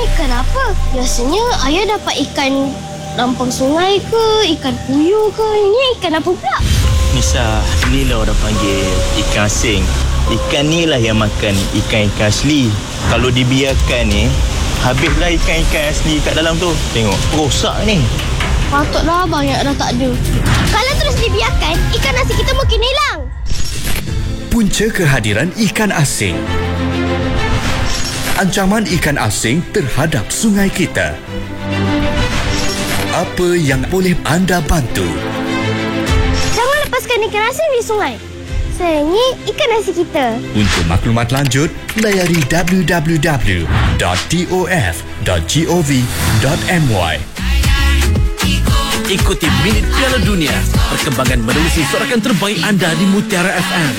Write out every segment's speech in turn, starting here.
ikan apa? Biasanya ayah dapat ikan lampang sungai ke, ikan puyuh ke. Ini ikan apa pula? Nisa, inilah orang panggil ikan asing. Ikan ni lah yang makan ikan-ikan asli. Kalau dibiarkan ni, habislah ikan-ikan asli kat dalam tu. Tengok, rosak ni. Patutlah banyak dah tak ada. Kalau terus dibiarkan, ikan nasi kita mungkin hilang. Punca kehadiran ikan asing. Ancaman ikan asing terhadap sungai kita. Apa yang boleh anda bantu? Jangan lepaskan ikan asing di sungai. Sayangi ikan nasi kita. Untuk maklumat lanjut, layari www.tof.gov.my. Ikuti Minit Piala Dunia, perkembangan menerusi sorakan terbaik anda di Mutiara FM.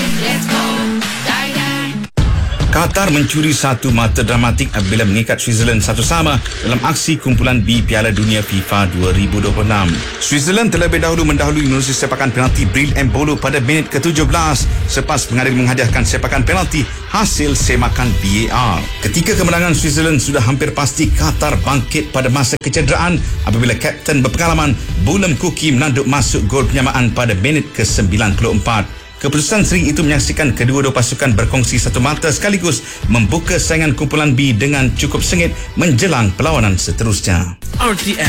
Qatar mencuri satu mata dramatik apabila mengikat Switzerland satu sama dalam aksi kumpulan B Piala Dunia FIFA 2026. Switzerland terlebih dahulu mendahului menerusi sepakan penalti Bril Embolo pada minit ke-17 selepas pengadil menghadiahkan sepakan penalti hasil semakan VAR. Ketika kemenangan Switzerland sudah hampir pasti, Qatar bangkit pada masa kecederaan apabila kapten berpengalaman Bulem Kuki menanduk masuk gol penyamaan pada minit ke-94. Keputusan seri itu menyaksikan kedua-dua pasukan berkongsi satu mata sekaligus membuka saingan kumpulan B dengan cukup sengit menjelang perlawanan seterusnya. RTM